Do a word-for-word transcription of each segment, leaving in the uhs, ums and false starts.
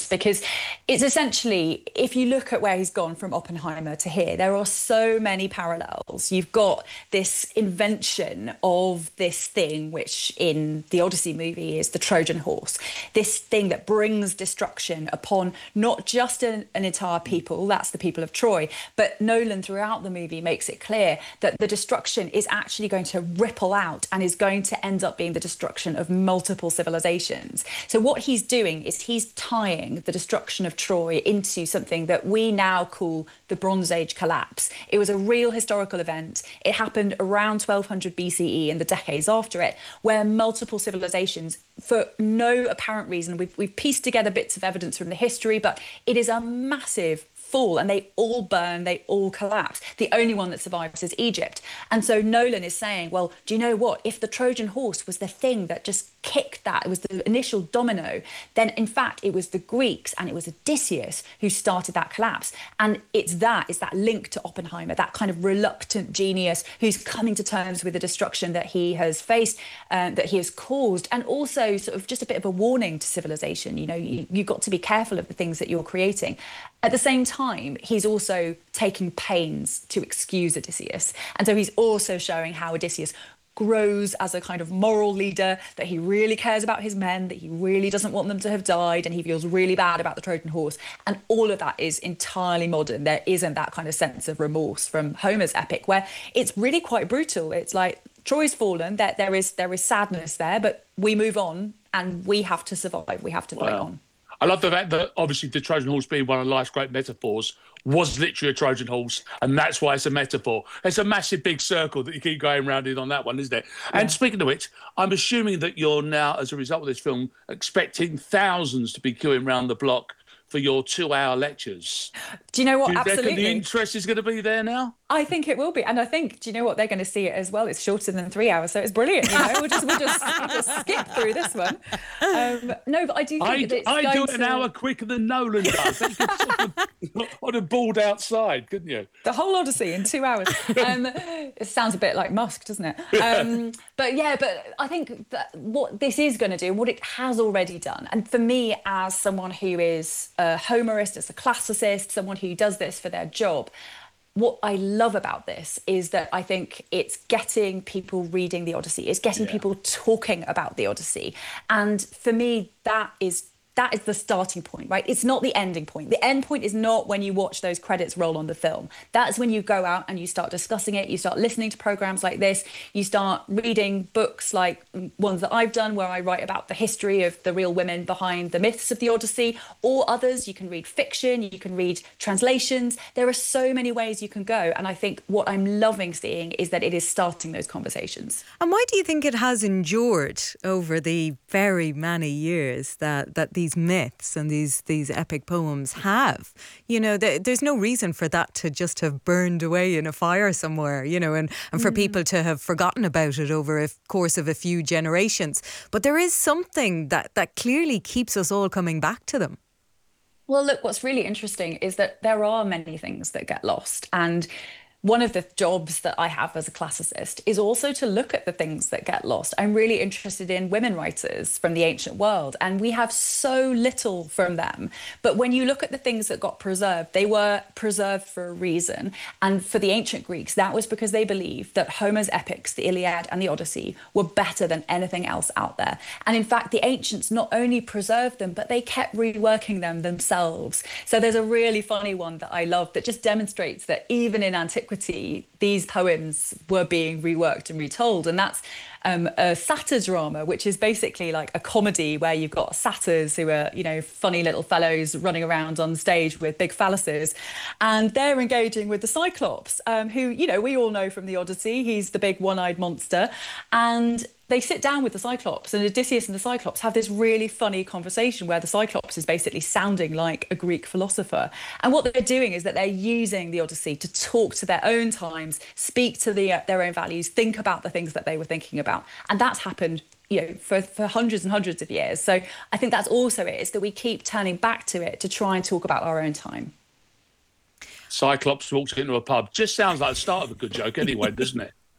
this, because it's essentially, if you look at where he's gone from Oppenheimer to here, there are so many parallels. You've got this invention of this thing, which in the Odyssey movie is the Trojan horse, this thing that brings destruction upon not just an, an entire people, that's the people of Troy, but Nolan throughout the movie makes it clear that the destruction is actually going to ripple out and is going to end up being the destruction of multiple civilizations. So what he's doing is he's tying the destruction of Troy into something that we now call the Bronze Age collapse. It was a real historical event. It happened around twelve hundred B C E and the decades after it, where multiple civilizations, for no apparent reason, we've, we've pieced together bits of evidence from the history, but it is a massive fall and they all burn, they all collapse. The only one that survives is Egypt. And so Nolan is saying, well, do you know what? If the Trojan horse was the thing that just kicked that, it was the initial domino, then in fact it was the Greeks and it was Odysseus who started that collapse. And it's that, it's that link to Oppenheimer, that kind of reluctant genius who's coming to terms with the destruction that he has faced, um, that he has caused, and also sort of just a bit of a warning to civilization. You know, you, you've got to be careful of the things that you're creating. At the same time, he's also taking pains to excuse Odysseus. And so he's also showing how Odysseus grows as a kind of moral leader, that he really cares about his men, that he really doesn't want them to have died, and he feels really bad about the Trojan horse. And all of that is entirely modern. There isn't that kind of sense of remorse from Homer's epic, where it's really quite brutal. It's like Troy's fallen, that there is there is sadness there, but we move on and we have to survive. We have to fight Wow. on. I love the fact that obviously the Trojan horse being one of life's great metaphors was literally a Trojan horse, and that's why it's a metaphor. It's a massive big circle that you keep going round in on that one, isn't it? Yeah. And speaking of which, I'm assuming that you're now, as a result of this film, expecting thousands to be queuing round the block for your two-hour lectures. Do you know what? Do you Absolutely. reckon the interest is going to be there now? I think it will be, and I think, do you know what, they're going to see it as well. It's shorter than three hours, so it's brilliant. You know, we'll just we'll just, we'll just skip through this one. Um, no, but I do think I, that it's I going do it to... an hour quicker than Nolan does. You could sort of, on a board outside, couldn't you? The whole Odyssey in two hours. Um, it sounds a bit like Musk, doesn't it? Um, but yeah, but I think that what this is going to do, what it has already done, and for me as someone who is a Homerist, as a classicist, someone who does this for their job, what I love about this is that I think it's getting people reading the Odyssey, it's getting yeah. people talking about the Odyssey. And for me, that is that is the starting point, right? It's not the ending point. The end point is not when you watch those credits roll on the film. That's when you go out and you start discussing it, you start listening to programs like this, you start reading books like ones that I've done where I write about the history of the real women behind the myths of the Odyssey, or others. You can read fiction, you can read translations. There are so many ways you can go. And I think what I'm loving seeing is that it is starting those conversations. And why do you think it has endured over the very many years that, that these myths and these these epic poems have? You know, th- there's no reason for that to just have burned away in a fire somewhere, you know, and, and for mm. people to have forgotten about it over a course of a few generations. But there is something that, that clearly keeps us all coming back to them. Well, look, what's really interesting is that there are many things that get lost. And one of the jobs that I have as a classicist is also to look at the things that get lost. I'm really interested in women writers from the ancient world, and we have so little from them. But when you look at the things that got preserved, they were preserved for a reason. And for the ancient Greeks, that was because they believed that Homer's epics, the Iliad and the Odyssey, were better than anything else out there. And in fact, the ancients not only preserved them, but they kept reworking them themselves. So there's a really funny one that I love that just demonstrates that even in antiquity, these poems were being reworked and retold. And that's um, a satyr drama, which is basically like a comedy where you've got satyrs who are, you know, funny little fellows running around on stage with big phalluses. And they're engaging with the Cyclops, um, who, you know, we all know from the Odyssey, he's the big one-eyed monster. And they sit down with the Cyclops, and Odysseus and the Cyclops have this really funny conversation where the Cyclops is basically sounding like a Greek philosopher. And what they're doing is that they're using the Odyssey to talk to their own times, speak to the, uh, their own values, think about the things that they were thinking about. And that's happened, you know, for, for hundreds and hundreds of years. So I think that's also it, is that we keep turning back to it to try and talk about our own time. Cyclops walks into a pub. Just sounds like the start of a good joke anyway, doesn't it?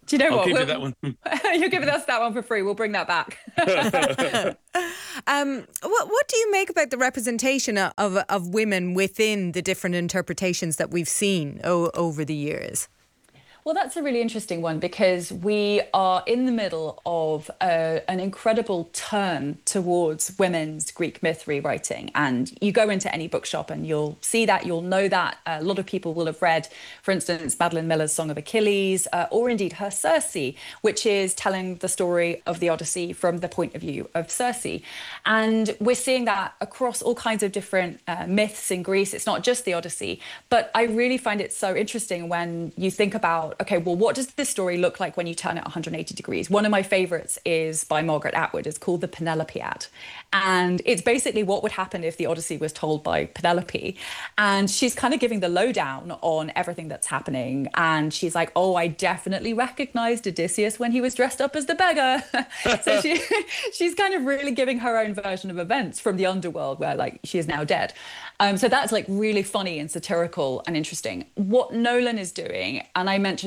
Do you know I'll what? give We'll, you that one. You're giving us that one for free. We'll bring that back. um, what what do you make about the representation of of women within the different interpretations that we've seen o- over the years? Well, that's a really interesting one because we are in the middle of a, an incredible turn towards women's Greek myth rewriting. And you go into any bookshop and you'll see that, you'll know that. A lot of people will have read, for instance, Madeline Miller's Song of Achilles, uh, or indeed her Circe, which is telling the story of the Odyssey from the point of view of Circe. And we're seeing that across all kinds of different uh, myths in Greece. It's not just the Odyssey, but I really find it so interesting when you think about, okay, well, what does this story look like when you turn it one hundred eighty degrees? One of my favorites is by Margaret Atwood. It's called The Penelopiad. And it's basically what would happen if the Odyssey was told by Penelope. And she's kind of giving the lowdown on everything that's happening. And she's like, oh, I definitely recognized Odysseus when he was dressed up as the beggar. So she, she's kind of really giving her own version of events from the underworld where, like, she is now dead. Um, so that's like really funny and satirical and interesting. What Nolan is doing, and I mentioned